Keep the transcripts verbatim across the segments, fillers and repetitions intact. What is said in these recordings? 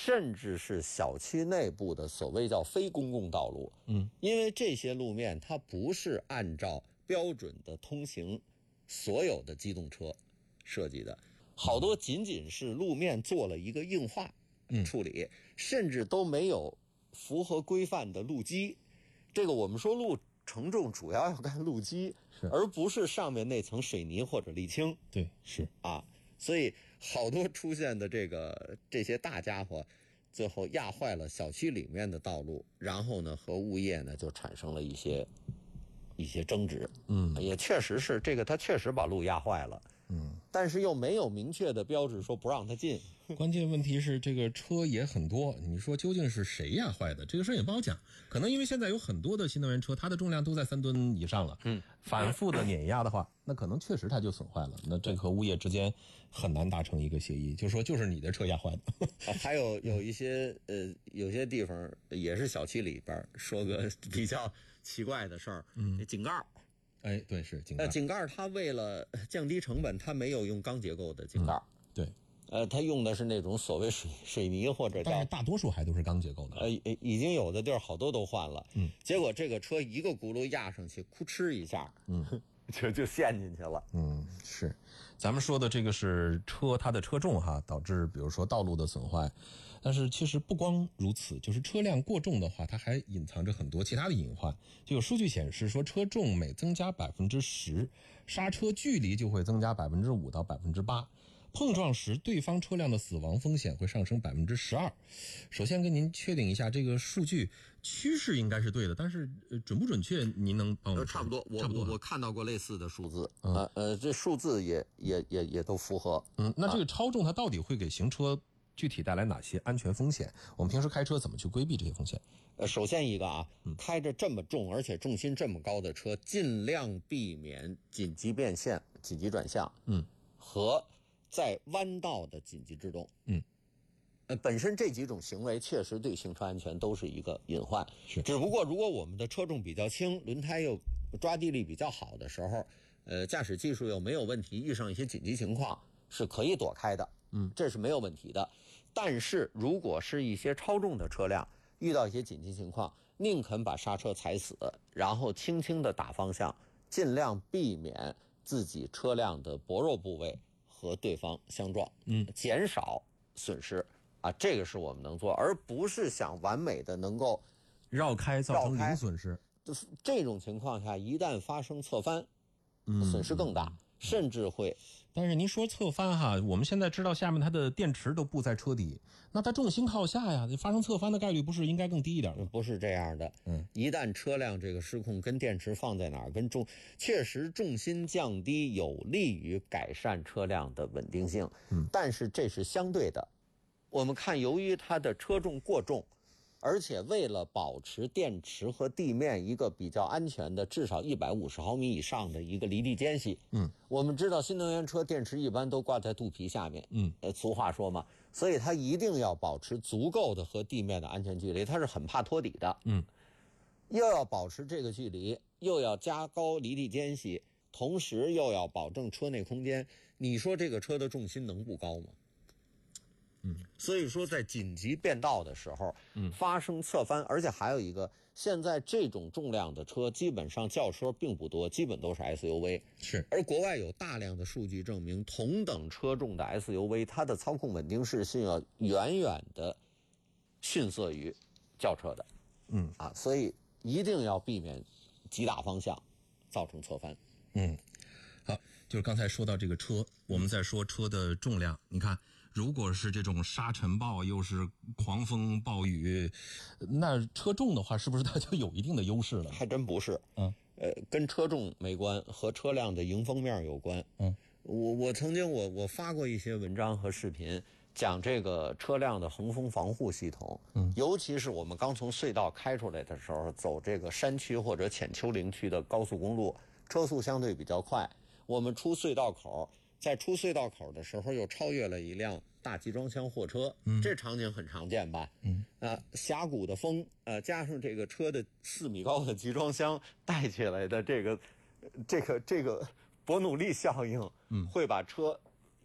甚至是小区内部的所谓叫非公共道路。 嗯， 因为这些路面它不是按照标准的通行所有的机动车设计的，好多仅仅是路面做了一个硬化处理，嗯、甚至都没有符合规范的路基。这个我们说路承重主要要看路基，而不是上面那层水泥或者沥青。 对，是啊，所以好多出现的这个这些大家伙，最后压坏了小区里面的道路，然后呢和物业呢就产生了一些一些争执。 嗯， 也确实是这个，他确实把路压坏了。 嗯， 但是又没有明确的标志说不让他进。 关键问题是这个车也很多，你说究竟是谁压坏的？这个事儿也不好讲。可能因为现在有很多的新能源车，它的重量都在三吨以上了， 嗯， 反复的碾压的话，那可能确实它就损坏了。那这和物业之间很难达成一个协议，就说就是你的车压坏的。 还有有一些呃，有些地方也是小区里边说个比较奇怪的事儿，嗯，井盖。 哎，对，是井盖。 呃，井盖它为了降低成本，它没有用钢结构的井盖、嗯， 对， 呃，它用的是那种所谓水水泥或者， 但是大多数还都是钢结构的。 呃，已经有的地儿好多都换了， 嗯， 结果这个车一个轱辘压上去，哭哧一下， 嗯， 就就陷进去了。 嗯，是，咱们说的这个是车它的车重哈，导致比如说道路的损坏。但是其实不光如此，就是车辆过重的话，它还隐藏着很多其他的隐患。就有数据显示说，车重每增加百分之十，刹车距离就会增加百分之五到百分之八。碰撞时对方车辆的死亡风险会上升百分之十二。首先跟您确定一下，这个数据趋势应该是对的，但是呃准不准确？您能帮我们？ 差不多，我差不多我我看到过类似的数字， 嗯、 呃呃，这数字也也也也都符合。 嗯，那这个超重它到底会给行车具体带来哪些安全风险？我们平时开车怎么去规避这些风险？ 呃，首先一个啊，开着这么重而且重心这么高的车，尽量避免紧急变线、紧急转向， 嗯， 和在弯道的紧急制动， 嗯， 呃，本身这几种行为确实对行车安全都是一个隐患， 是。 只不过如果我们的车重比较轻，轮胎又抓地力比较好的时候，呃，驾驶技术又没有问题，遇上一些紧急情况是可以躲开的。 嗯， 这是没有问题的。但是如果是一些超重的车辆，遇到一些紧急情况，宁肯把刹车踩死，然后轻轻的打方向，尽量避免自己车辆的薄弱部位和对方相撞， 嗯， 减少损失啊，这个是我们能做，而不是想完美的能够绕开造成零损失。 这种情况下，一旦发生侧翻，嗯，损失更大。嗯，甚至会， 但是您说侧翻哈，我们现在知道下面它的电池都布在车底，那它重心靠下呀，发生侧翻的概率不是应该更低一点吗？ 不是这样的， 嗯， 一旦车辆这个失控，跟电池放在哪儿，跟重，确实重心降低有利于改善车辆的稳定性， 嗯， 但是这是相对的。我们看，由于它的车重过重，而且为了保持电池和地面一个比较安全的至少一百五十毫米以上的一个离地间隙， 嗯， 我们知道新能源车电池一般都挂在肚皮下面， 嗯， 呃，俗话说嘛，所以它一定要保持足够的和地面的安全距离，它是很怕托底的， 嗯， 又要保持这个距离，又要加高离地间隙，同时又要保证车内空间，你说这个车的重心能不高吗？ 嗯， 所以说在紧急变道的时候， 嗯， 发生侧翻，而且还有一个，现在这种重量的车基本上轿车并不多，基本都是 S U V， 是。 而国外有大量的数据证明，同等车重的 S U V， 它的操控稳定性是要远远的逊色于轿车的， 嗯啊，所以一定要避免急打方向造成侧翻。 嗯，好，就是刚才说到这个车，我们在说车的重量，你看。如果是这种沙尘暴又是狂风暴雨，那车重的话是不是它就有一定的优势了？ 还真不是， 嗯， 呃，跟车重没关，和车辆的迎风面有关。 嗯， 我我曾经我我发过一些文章和视频，讲这个车辆的横风防护系统。 嗯， 尤其是我们刚从隧道开出来的时候，走这个山区或者浅丘陵区的高速公路，车速相对比较快，我们出隧道口。在出隧道口的时候，又超越了一辆大集装箱货车， 嗯， 这场景很常见吧？ 嗯， 啊，峡谷的风，呃，加上这个车的四米高的集装箱带起来的这个，这个这个伯努利效应， 嗯， 会把车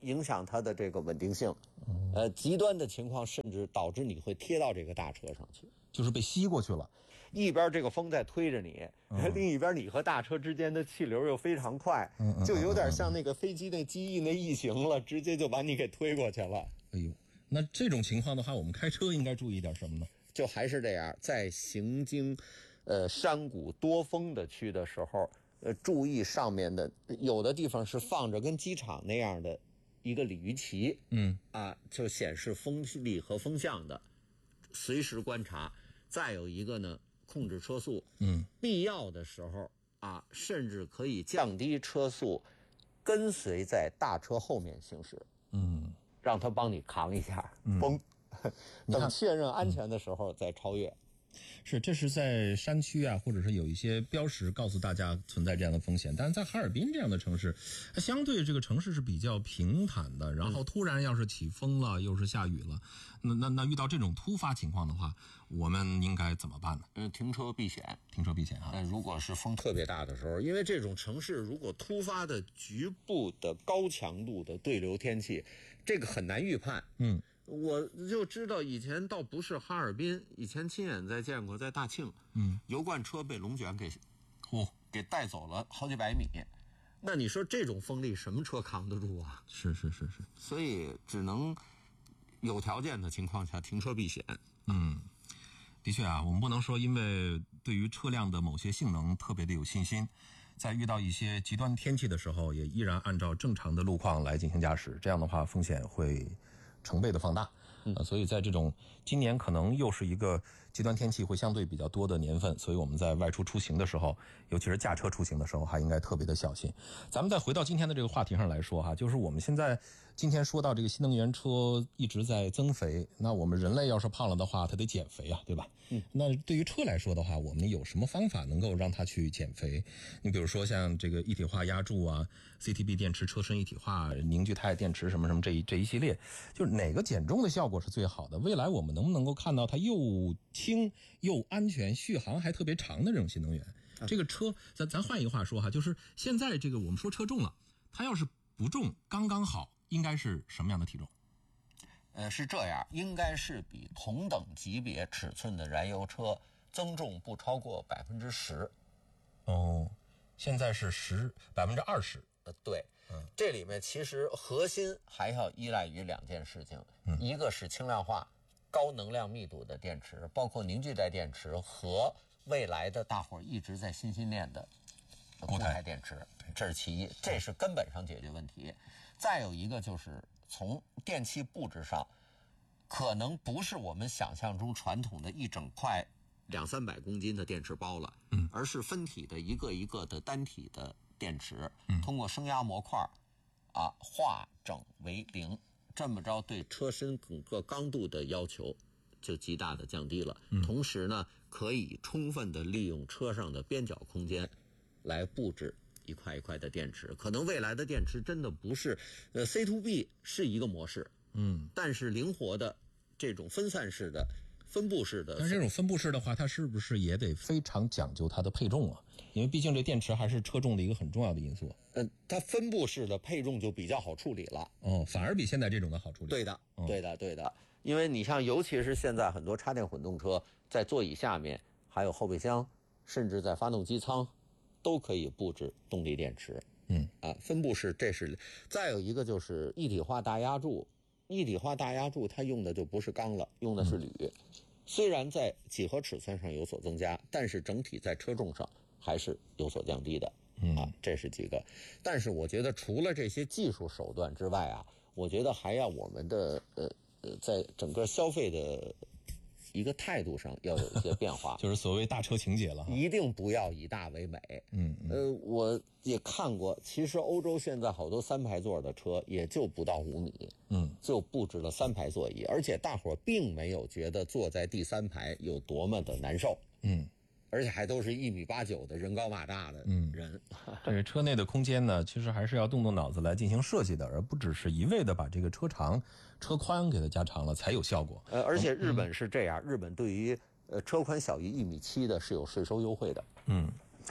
影响它的这个稳定性。呃，极端的情况甚至导致你会贴到这个大车上去， 就是被吸过去了。 一边这个风在推着你，嗯、另一边你和大车之间的气流又非常快，嗯、就有点像那个飞机那机翼那异形了，直接就把你给推过去了。 哎呦，那这种情况的话，我们开车应该注意点什么呢？ 就还是这样，在行经呃山谷多风的区的时候，呃，注意上面的有的地方是放着跟机场那样的一个鲤鱼旗， 嗯啊，就显示风力和风向的，随时观察。再有一个呢，控制车速， 嗯， 必要的时候啊，甚至可以降低车速，跟随在大车后面行驶， 嗯， 让他帮你扛一下，嘣、嗯，等确认安全的时候再超越。 是，这是在山区啊，或者是有一些标识告诉大家存在这样的风险。但是在哈尔滨这样的城市，它相对这个城市是比较平坦的，然后突然要是起风了，又是下雨了，那那那遇到这种突发情况的话，我们应该怎么办呢？ 嗯，停车避险， 停车避险啊。 但如果是风特别大的时候，因为这种城市如果突发的局部的高强度的对流天气，这个很难预判。 嗯。 我就知道以前倒不是哈尔滨，以前亲眼在见过，在大庆， 嗯， 油罐车被龙卷给， 嚯、哦， 给带走了好几百米。那你说这种风力什么车扛得住啊？ 是是是是， 所以只能有条件的情况下停车避险。 嗯，的确啊，我们不能说因为对于车辆的某些性能特别的有信心，在遇到一些极端天气的时候，也依然按照正常的路况来进行驾驶，这样的话风险会成倍的放大。呃，所以在这种今年可能又是一个极端天气会相对比较多的年份，所以我们在外出出行的时候，尤其是驾车出行的时候，还应该特别的小心。咱们再回到今天的这个话题上来说哈，就是我们现在今天说到这个新能源车一直在增肥，那我们人类要是胖了的话，它得减肥啊，对吧？嗯。那对于车来说的话，我们有什么方法能够让它去减肥？你比如说像这个一体化压铸啊 ，C T B 电池车身一体化、凝聚态电池什么什么这一这一系列，就是哪个减重的效果是最好的？未来我们能不能够看到它又轻又安全、续航还特别长的这种新能源？这个车，咱咱换一个话说哈，就是现在这个我们说车重了，它要是不重刚刚好，应该是什么样的体重？ 呃，是这样，应该是比同等级别尺寸的燃油车增重不超过百分之十。 哦，现在是十百分之二十。 呃，对，嗯，这里面其实核心还要依赖于两件事情，嗯，一个是轻量化、高能量密度的电池，包括凝聚态电池和未来的大伙儿一直在心心念的固态电池，这是其一，这是根本上解决问题。再有一个就是从电器布置上，可能不是我们想象中传统的一整块两三百公斤的电池包了，嗯，而是分体的一个一个的单体的电池，通过升压模块啊化整为零，这么着对车身整个刚度的要求就极大的降低了。同时呢，可以充分的利用车上的边角空间来布置一块一块的电池。可能未来的电池真的不是呃 C to B 是一个模式，嗯，但是灵活的这种分散式的分布式的， 但是这种分布式的话，它是不是也得非常讲究它的配重啊？因为毕竟这电池还是车重的一个很重要的因素。 嗯、呃，它分布式的配重就比较好处理了。 哦，反而比现在这种的好处理。 对的，哦、对的，对的。因为你像，尤其是现在很多插电混动车，在座椅下面还有后备箱，甚至在发动机舱，都可以布置动力电池。嗯，啊，分布式这是。再有一个就是一体化大压铸。一体化大压铸它用的就不是钢了，用的是铝。嗯、虽然在几何尺寸上有所增加，但是整体在车重上还是有所降低的。嗯啊，这是几个。但是我觉得除了这些技术手段之外啊，我觉得还要我们的呃呃，在整个消费的一个态度上要有一些变化， 就是所谓大车情节了。 一定不要以大为美。嗯，呃，我也看过，其实欧洲现在好多三排座的车也就不到五米，嗯，就布置了三排座椅，而且大伙并没有觉得坐在第三排有多么的难受。嗯。而且还都是一米八九的人高马大的人。 嗯、这个车内的空间呢，其实还是要动动脑子来进行设计的，而不只是一味的把这个车长、车宽给它加长了才有效果。 呃，而且日本是这样，嗯、日本对于呃车宽小于一米七的是有税收优惠的。 嗯，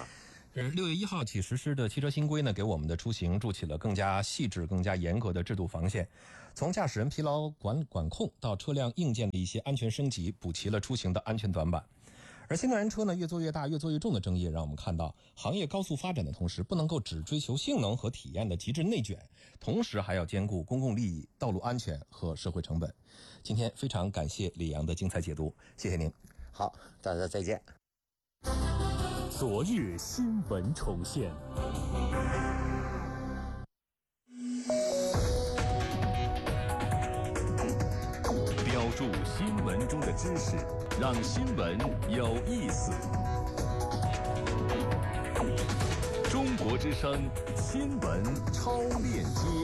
六月一号起实施的汽车新规呢，给我们的出行筑起了更加细致、更加严格的制度防线。从驾驶人疲劳管管控到车辆硬件的一些安全升级，补齐了出行的安全短板。而新能源车呢，越做越大、越做越重的争议，让我们看到行业高速发展的同时，不能够只追求性能和体验的极致内卷，同时还要兼顾公共利益、道路安全和社会成本。今天非常感谢李阳的精彩解读，谢谢您。 好，大家再见。 昨日新闻重现。标注新闻中的知识，让新闻有意思。中国之声新闻超链接。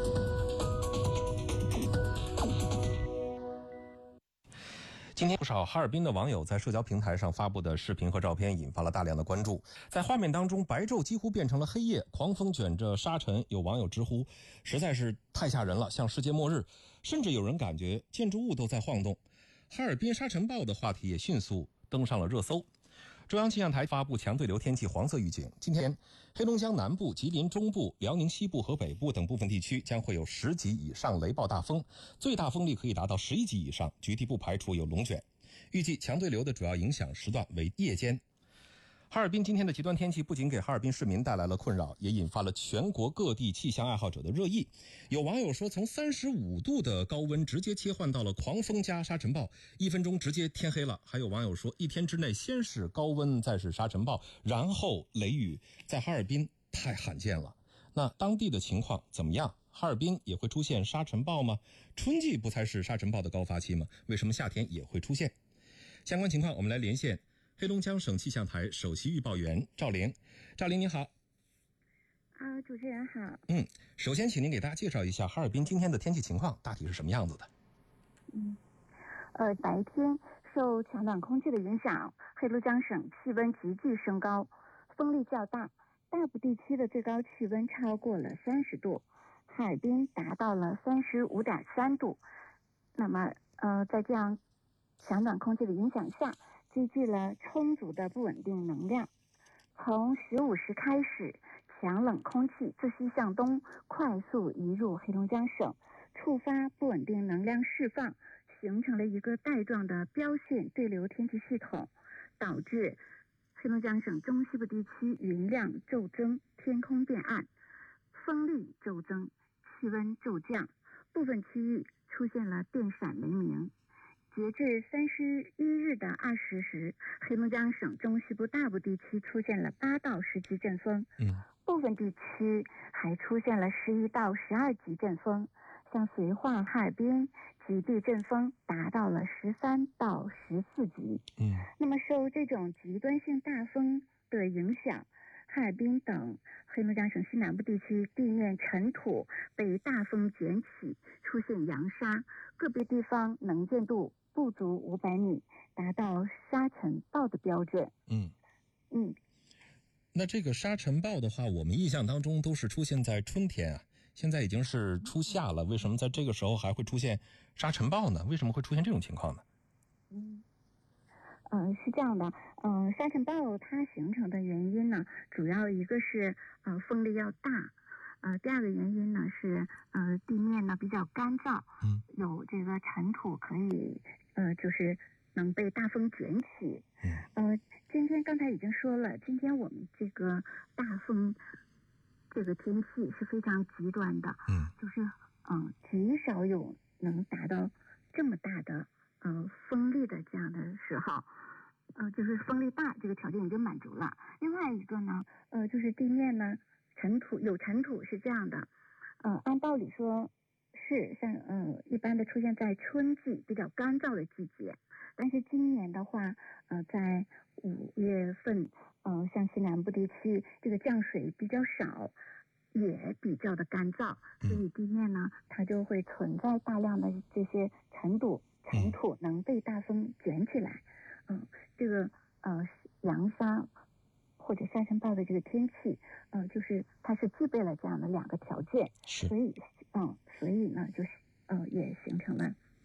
今天不少哈尔滨的网友在社交平台上发布的视频和照片引发了大量的关注。在画面当中，白昼几乎变成了黑夜，狂风卷着沙尘，有网友直呼实在是太吓人了，像世界末日，甚至有人感觉建筑物都在晃动。哈尔滨沙尘暴的话题也迅速登上了热搜。中央气象台发布强对流天气黄色预警，今天黑龙江南部、吉林中部、辽宁西部和北部等部分地区将会有十级以上雷暴大风，最大风力可以达到十一级以上，局地不排除有龙卷。预计强对流的主要影响时段为夜间。哈尔滨今天的极端天气不仅给哈尔滨市民带来了困扰，也引发了全国各地气象爱好者的热议。有网友说，从三十五度的高温直接切换到了狂风加沙尘暴，一分钟直接天黑了。还有网友说，一天之内先是高温，再是沙尘暴，然后雷雨，在哈尔滨太罕见了。那当地的情况怎么样？哈尔滨也会出现沙尘暴吗？春季不才是沙尘暴的高发期吗？为什么夏天也会出现？相关情况我们来连线黑龙江省气象台首席预报员赵玲。赵玲你好。 啊，主持人好。 嗯，首先请您给大家介绍一下哈尔滨今天的天气情况大体是什么样子的。 嗯，呃，白天受强暖空气的影响，黑龙江省气温急剧升高，风力较大，大部地区的最高气温超过了三十度，哈尔滨达到了三十五点三度。那么，呃，在这样强暖空气的影响下，积聚了充足的不稳定能量。从十五时开始，强冷空气自西向东快速移入黑龙江省，触发不稳定能量释放，形成了一个带状的标线对流天气系统，导致黑龙江省中西部地区云量骤增，天空变暗，风力骤增，气温骤降，部分区域出现了电闪雷鸣。截至三十一日的二十时，黑龙江省中西部大部地区出现了八到十级阵风， 嗯， 部分地区还出现了十一到十二级阵风，像绥化、哈尔滨极地阵风达到了十三到十四级。 嗯， 那么受这种极端性大风的影响，哈尔滨等黑龙江省西南部地区地面尘土被大风卷起，出现扬沙，个别地方能见度不足五百米，达到沙尘暴的标准。 嗯嗯， 那这个沙尘暴的话，我们印象当中都是出现在春天啊，现在已经是初夏了，为什么在这个时候还会出现沙尘暴呢？为什么会出现这种情况呢？ 嗯。呃，是这样的，嗯、呃，沙尘暴它形成的原因呢，主要一个是呃风力要大，呃，第二个原因呢是呃地面呢比较干燥， 嗯， 有这个尘土可以呃就是能被大风卷起。 嗯， 呃，今天刚才已经说了，今天我们这个大风这个天气是非常极端的， 嗯， 就是嗯、呃、极少有能达到这么大的呃风力的这样的时候。呃，就是风力大这个条件已经满足了。另外一个呢，呃，就是地面呢尘土有尘土是这样的，呃，按道理说是像呃一般的出现在春季比较干燥的季节，但是今年的话，呃，在五月份，呃，像西南部地区这个降水比较少，也比较的干燥，所以地面呢它就会存在大量的这些尘土，尘土能被大风卷起来。嗯，这个呃扬沙或者沙尘暴的这个天气，呃，就是它是具备了这样的两个条件，所以嗯，所以呢，就是呃也形成了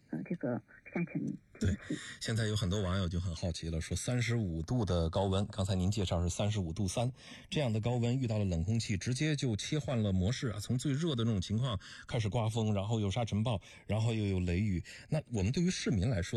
呃这个下沉对，现在有很多网友就很好奇了，说三十五度的高温，刚才您介绍是三十五度三，这样的高温遇到了冷空气，直接就切换了模式啊，从最热的那种情况开始刮风，然后有沙尘暴，然后又有雷雨。那我们对于市民来说，